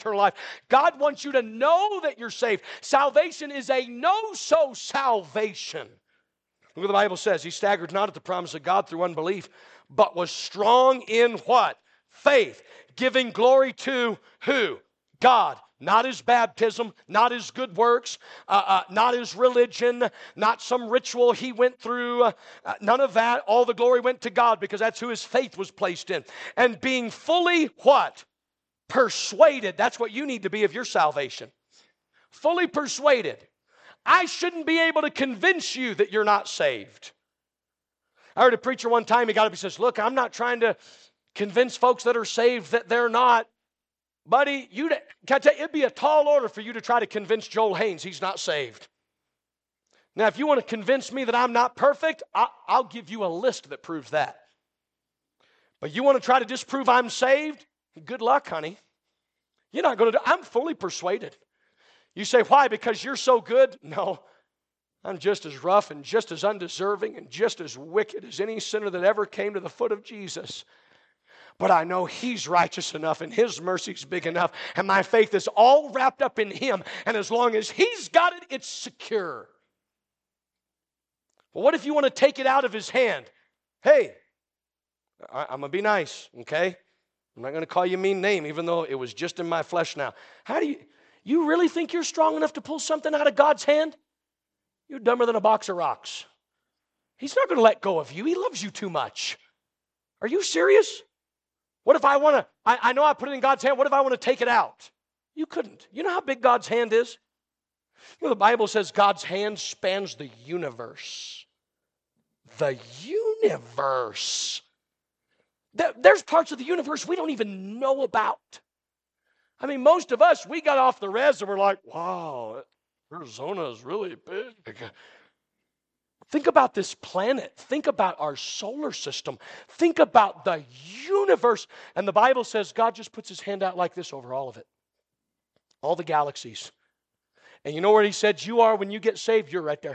eternal life. God wants you to know that you're saved. Salvation is a know-so salvation. Look what the Bible says. He staggered not at the promise of God through unbelief, but was strong in what? Faith. Giving glory to who? God. Not his baptism, not his good works, not his religion, not some ritual he went through. None of that. All the glory went to God because that's who his faith was placed in. And being fully what? Persuaded. That's what you need to be of your salvation. Fully persuaded. I shouldn't be able to convince you that you're not saved. I heard a preacher one time, he got up and says, look, I'm not trying to convince folks that are saved that they're not. Buddy, can I tell you, it'd be a tall order for you to try to convince Joel Haynes he's not saved. Now, if you want to convince me that I'm not perfect, I'll give you a list that proves that. But you want to try to disprove I'm saved? Good luck, honey. You're not going to do it. I'm fully persuaded. You say, why? Because you're so good? No. I'm just as rough and just as undeserving and just as wicked as any sinner that ever came to the foot of Jesus. But I know he's righteous enough and his mercy's big enough and my faith is all wrapped up in him. And as long as he's got it, it's secure. Well, what if you want to take it out of his hand? Hey, I'm going to be nice, okay? I'm not going to call you a mean name, even though it was just in my flesh now. How do you really think you're strong enough to pull something out of God's hand? You're dumber than a box of rocks. He's not going to let go of you. He loves you too much. Are you serious? What if I want to, I know I put it in God's hand. What if I want to take it out? You couldn't. You know how big God's hand is? You know, the Bible says God's hand spans the universe. The universe. There's parts of the universe we don't even know about. I mean, most of us, we got off the res and we're like, wow, Arizona is really big. Think about this planet. Think about our solar system. Think about the universe. And the Bible says God just puts his hand out like this over all of it. All the galaxies. And you know where he said you are when you get saved? You're right there.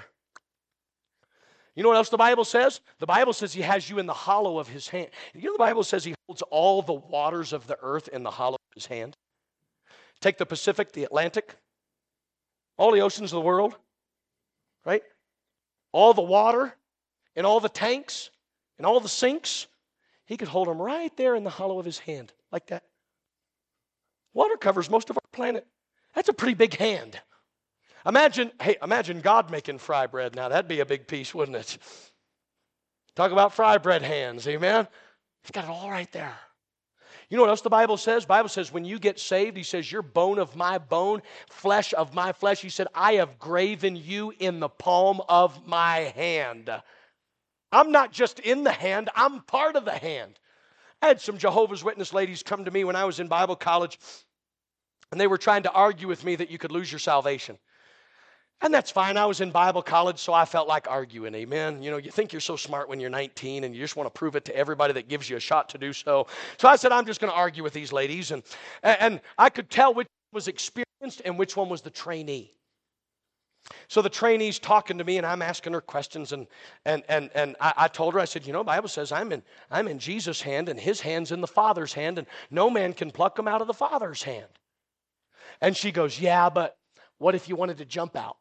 You know what else the Bible says? The Bible says he has you in the hollow of his hand. You know the Bible says he holds all the waters of the earth in the hollow of his hand? Take the Pacific, the Atlantic, all the oceans of the world, right? All the water and all the tanks and all the sinks, he could hold them right there in the hollow of his hand, like that. Water covers most of our planet. That's a pretty big hand. Imagine God making fry bread now. That'd be a big piece, wouldn't it? Talk about fry bread hands, amen? He's got it all right there. You know what else the Bible says? The Bible says when you get saved, he says, you're bone of my bone, flesh of my flesh. He said, I have graven you in the palm of my hand. I'm not just in the hand, I'm part of the hand. I had some Jehovah's Witness ladies come to me when I was in Bible college, and they were trying to argue with me that you could lose your salvation. And that's fine. I was in Bible college, so I felt like arguing, amen. You know, you think you're so smart when you're 19, and you just want to prove it to everybody that gives you a shot to do so. So I said, I'm just going to argue with these ladies. And I could tell which was experienced and which one was the trainee. So the trainee's talking to me, and I'm asking her questions. And I told her, I said, you know, the Bible says I'm in Jesus' hand, and his hand's in the Father's hand, and no man can pluck him out of the Father's hand. And she goes, yeah, but what if you wanted to jump out?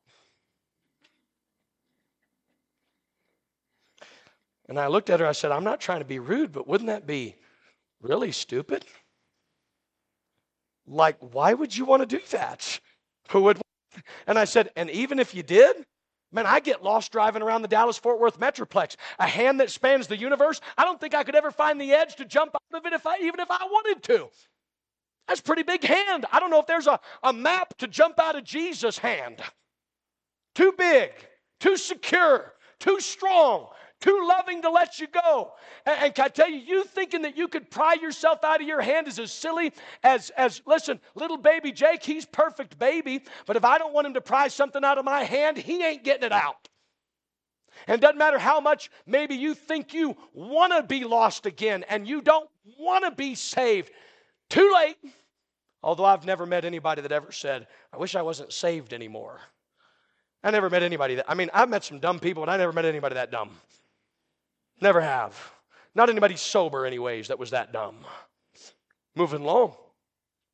And I looked at her, I said, I'm not trying to be rude, but wouldn't that be really stupid? Like, why would you want to do that? Who would? And I said, and even if you did, man, I get lost driving around the Dallas-Fort Worth Metroplex. A hand that spans the universe, I don't think I could ever find the edge to jump out of it even if I wanted to. That's a pretty big hand. I don't know if there's a map to jump out of Jesus' hand. Too big, too secure, too strong, too loving to let you go. And can I tell you, you thinking that you could pry yourself out of your hand is as silly as listen, little baby Jake, he's perfect baby, but if I don't want him to pry something out of my hand, he ain't getting it out. And it doesn't matter how much maybe you think you want to be lost again and you don't want to be saved. Too late. Although I've never met anybody that ever said, I wish I wasn't saved anymore. I never met anybody I've met some dumb people, but I never met anybody that dumb. Never have. Not anybody sober anyways that was that dumb. Moving along.